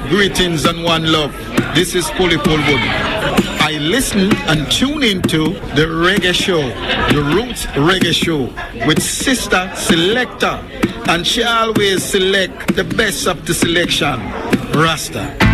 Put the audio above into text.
Greetings and one love. This is Kuli Pulwood. I listen and tune into the reggae show, the Roots Reggae Show, with Sister Selector. And she always select the best of the selection, Rasta.